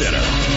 Center.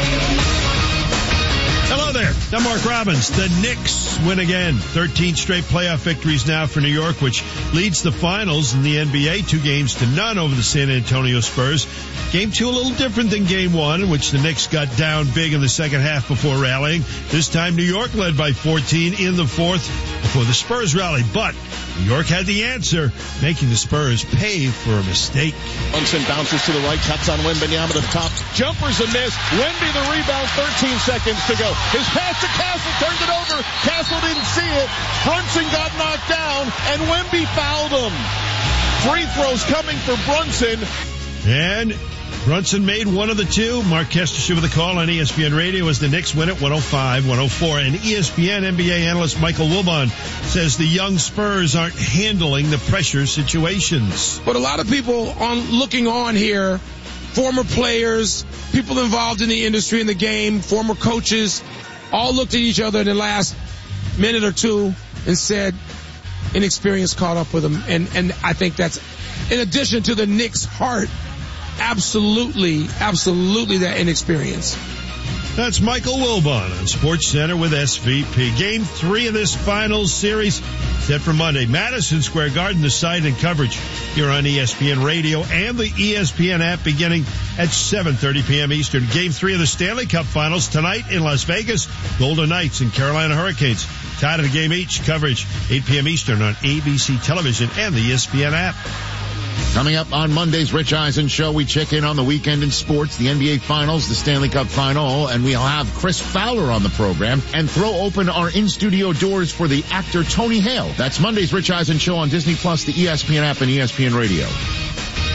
Hello there. I'm Mark Robbins. The Knicks win again. 13 straight playoff victories now for New York, which leads the finals in the NBA 2-0 over the San Antonio Spurs. Game 2 a little different than Game 1, in which the Knicks got down big in the second half before rallying. This time New York led by 14 in the fourth before the Spurs rallied. But New York had the answer, making the Spurs pay for a mistake. Brunson bounces to the right, cuts on Wembanyama to the top. Jumpers a miss. Wemby the rebound, 13 seconds to go. His pass to Castle, turned it over. Castle didn't see it. Brunson got knocked down, and Wemby fouled him. Free throws coming for Brunson. And Brunson made one of the two. Mark Kestecher with a call on ESPN Radio as the Knicks win at 105-104. And ESPN NBA analyst Michael Wilbon says the young Spurs aren't handling the pressure situations. But a lot of people looking on here, former players, people involved in the industry, in the game, former coaches, all looked at each other in the last minute or two and said inexperience caught up with them. And I think that's, in addition to the Knicks' heart, absolutely that inexperience. That's Michael Wilbon on SportsCenter with SVP. Game 3 of this finals series set for Monday. Madison Square Garden, the site and coverage here on ESPN Radio and the ESPN app beginning at 7:30 p.m. Eastern. Game 3 of the Stanley Cup Finals tonight in Las Vegas. Golden Knights and Carolina Hurricanes tied at a game each. Coverage 8 p.m. Eastern on ABC Television and the ESPN app. Coming up on Monday's Rich Eisen Show, we check in on the weekend in sports, the NBA Finals, the Stanley Cup Final, and we'll have Chris Fowler on the program and throw open our in-studio doors for the actor Tony Hale. That's Monday's Rich Eisen Show on Disney Plus, the ESPN app, and ESPN Radio.